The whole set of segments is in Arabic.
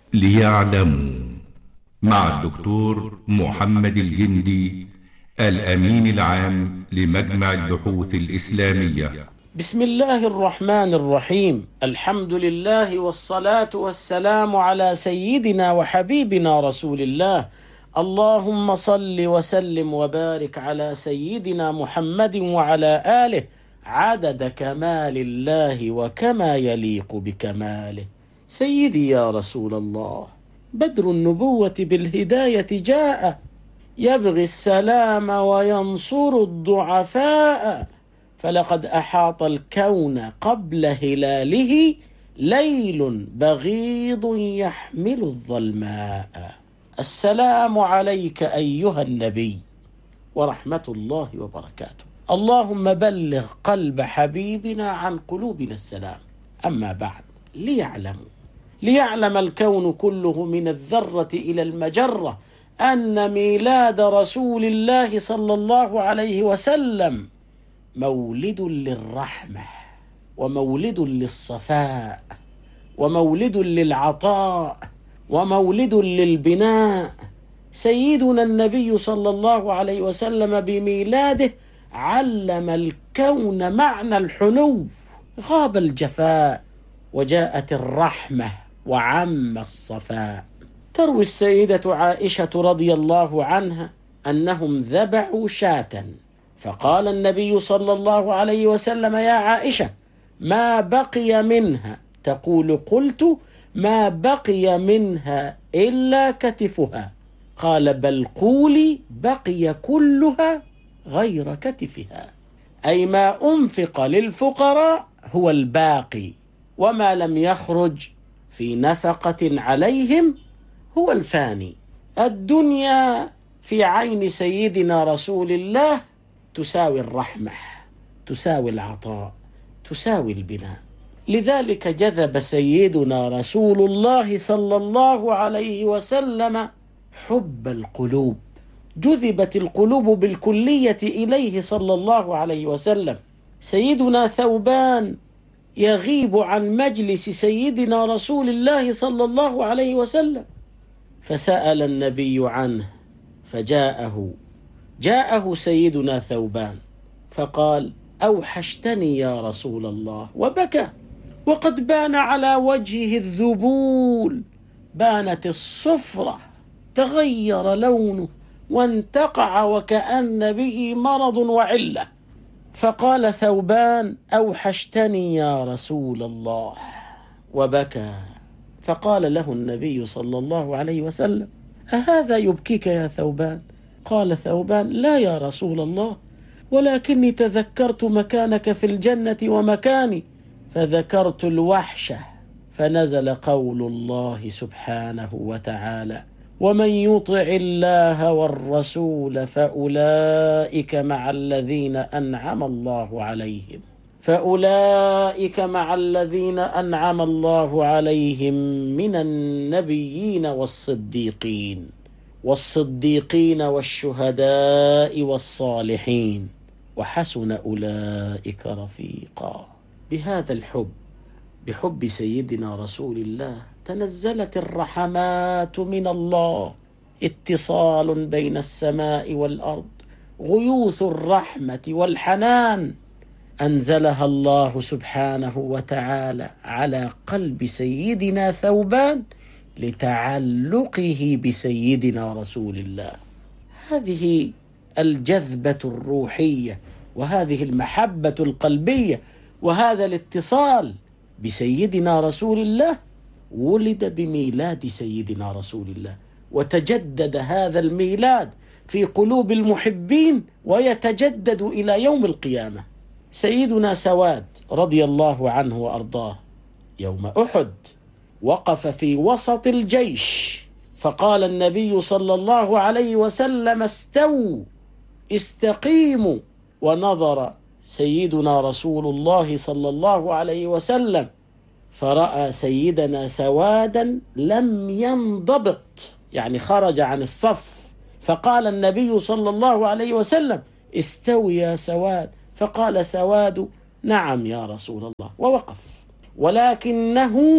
ليعلموا، مع الدكتور محمد الجندي، الأمين العام لمجمع البحوث الإسلامية. بسم الله الرحمن الرحيم. الحمد لله والصلاة والسلام على سيدنا وحبيبنا رسول الله. اللهم صل وسلم وبارك على سيدنا محمد وعلى آله عدد كمال الله وكما يليق بكماله. سيدي يا رسول الله، بدر النبوة بالهداية جاء، يبغي السلام وينصر الضعفاء، فلقد أحاط الكون قبل هلاله ليل بغيض يحمل الظلماء. السلام عليك أيها النبي ورحمة الله وبركاته. اللهم بلغ قلب حبيبنا عن قلوبنا السلام. أما بعد، ليعلم الكون كله من الذرة إلى المجرة أن ميلاد رسول الله صلى الله عليه وسلم مولد للرحمة، ومولد للصفاء، ومولد للعطاء، ومولد للبناء. سيدنا النبي صلى الله عليه وسلم بميلاده علم الكون معنى الحنو، غاب الجفاء وجاءت الرحمة وعم الصفاء. تروي السيدة عائشة رضي الله عنها أنهم ذبحوا شاة، فقال النبي صلى الله عليه وسلم: يا عائشة، ما بقي منها؟ تقول: قلت: ما بقي منها إلا كتفها. قال: بل قولي: بقي كلها غير كتفها، أي ما أنفق للفقراء هو الباقي، وما لم يخرج في نفقة عليهم هو الفاني. الدنيا في عين سيدنا رسول الله تساوي الرحمة، تساوي العطاء، تساوي البناء. لذلك جذب سيدنا رسول الله صلى الله عليه وسلم حب القلوب، جذبت القلوب بالكلية إليه صلى الله عليه وسلم. سيدنا ثوبان يغيب عن مجلس سيدنا رسول الله صلى الله عليه وسلم، فسأل النبي عنه جاءه سيدنا ثوبان فقال: أوحشتني يا رسول الله، وبكى، وقد بان على وجهه الذبول، بانت الصفرة، تغير لونه وانتقع وكأن به مرض وعلة. فقال ثوبان: أوحشتني يا رسول الله، وبكى. فقال له النبي صلى الله عليه وسلم: أهذا يبكيك يا ثوبان؟ قال ثوبان: لا يا رسول الله، ولكني تذكرت مكانك في الجنة ومكاني، فذكرت الوحشة، فنزل قول الله سبحانه وتعالى: ومن يطع الله والرسول فأولئك مع الذين أنعم الله عليهم من النبيين والصديقين والشهداء والصالحين وحسن أولئك رفيقا. بهذا الحب، بحب سيدنا رسول الله، تنزلت الرحمات من الله، اتصال بين السماء والأرض، غيوث الرحمة والحنان أنزلها الله سبحانه وتعالى على قلب سيدنا ثوبان لتعلقه بسيدنا رسول الله. هذه الجذبة الروحية، وهذه المحبة القلبية، وهذا الاتصال بسيدنا رسول الله ولد بميلاد سيدنا رسول الله، وتجدد هذا الميلاد في قلوب المحبين ويتجدد إلى يوم القيامة. سيدنا سواد رضي الله عنه وأرضاه يوم أحد وقف في وسط الجيش، فقال النبي صلى الله عليه وسلم: استووا، استقيموا. ونظر سيدنا رسول الله صلى الله عليه وسلم فرأى سيدنا سوادا لم ينضبط، يعني خرج عن الصف، فقال النبي صلى الله عليه وسلم: استوي يا سواد. فقال سواد: نعم يا رسول الله، ووقف. ولكنه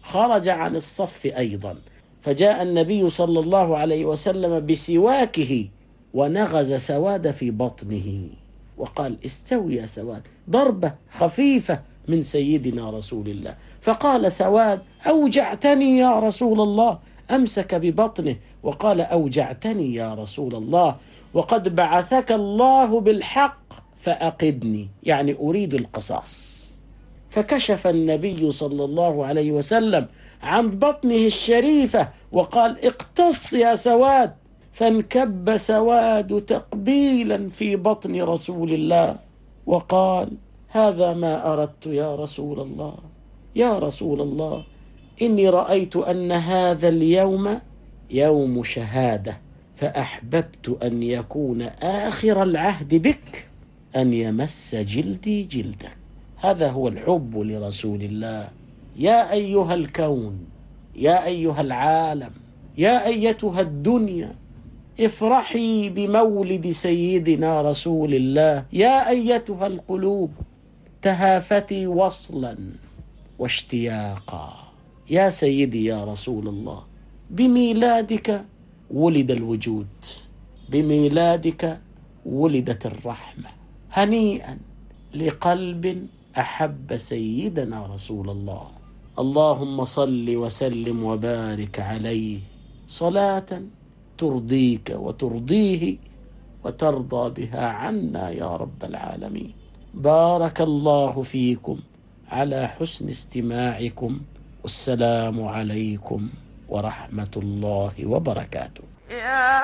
خرج عن الصف أيضا، فجاء النبي صلى الله عليه وسلم بسواكه ونغز سواد في بطنه وقال: استوي يا سواد، ضربة خفيفة من سيدنا رسول الله. فقال سواد: أوجعتني يا رسول الله. أمسك ببطنه وقال: أوجعتني يا رسول الله، وقد بعثك الله بالحق فأقدني، يعني أريد القصاص. فكشف النبي صلى الله عليه وسلم عن بطنه الشريفة وقال: اقتص يا سواد. فانكب سواد تقبيلا في بطن رسول الله وقال: هذا ما أردت يا رسول الله، يا رسول الله، إني رأيت أن هذا اليوم يوم شهادة، فأحببت أن يكون آخر العهد بك أن يمس جلدي جلدك. هذا هو الحب لرسول الله. يا أيها الكون، يا أيها العالم، يا أيتها الدنيا، افرحي بمولد سيدنا رسول الله. يا أيتها القلوب، تهافتي وصلا واشتياقا. يا سيدي يا رسول الله، بميلادك ولد الوجود، بميلادك ولدت الرحمة. هنيئا لقلب أحب سيدنا رسول الله. اللهم صل وسلم وبارك عليه صلاة ترضيك وترضيه وترضى بها عنا يا رب العالمين. بارك الله فيكم على حسن استماعكم، والسلام عليكم ورحمة الله وبركاته.